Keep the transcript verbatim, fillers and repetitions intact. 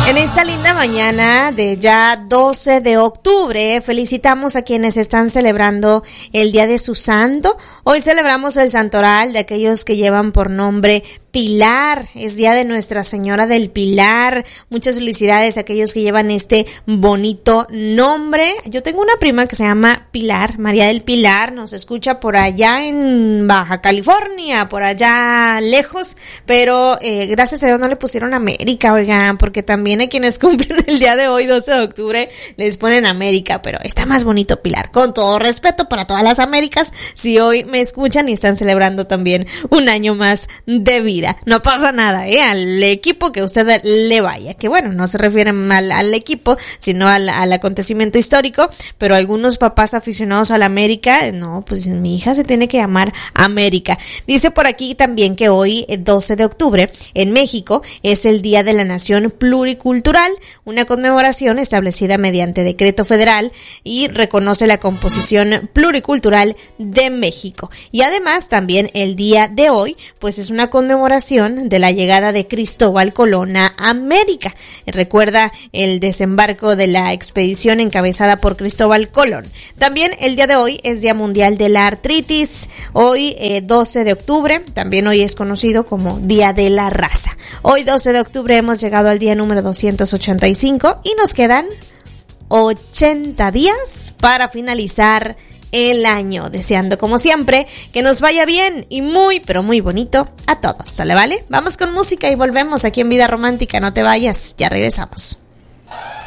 En esta linda mañana de ya doce de octubre, felicitamos a quienes están celebrando el Día de su Santo. Hoy celebramos el santoral de aquellos que llevan por nombre Pilar, es Día de Nuestra Señora del Pilar. Muchas felicidades a aquellos que llevan este bonito nombre. Yo tengo una prima que se llama Pilar, María del Pilar, nos escucha por allá en Baja California, por allá lejos, pero eh, gracias a Dios no le pusieron América, oigan, porque también hay quienes cumplen el día de hoy, doce de octubre, les ponen América, pero está más bonito Pilar. Con todo respeto para todas las Américas, si hoy me escuchan y están celebrando también un año más de vida. No pasa nada, ¿eh? Al equipo que usted le vaya, que bueno, no se refieren al, al equipo, sino al, al acontecimiento histórico, pero algunos papás aficionados a la América, no, pues mi hija se tiene que llamar América. Dice por aquí también que hoy, doce de octubre, en México, es el Día de la Nación Pluricultural, una conmemoración establecida mediante decreto federal y reconoce la composición pluricultural de México. Y además, también el día de hoy, pues es una conmemoración de la llegada de Cristóbal Colón a América. Recuerda el desembarco de la expedición encabezada por Cristóbal Colón. También el día de hoy es Día Mundial de la Artritis. Hoy, eh, doce de octubre, también hoy es conocido como Día de la Raza. Hoy, doce de octubre, hemos llegado al día número doscientos ochenta y cinco y nos quedan ochenta días para finalizar el año, deseando como siempre que nos vaya bien y muy pero muy bonito a todos, ¿sale? ¿Vale? Vamos con música y volvemos aquí en Vida Romántica, no te vayas, ya regresamos.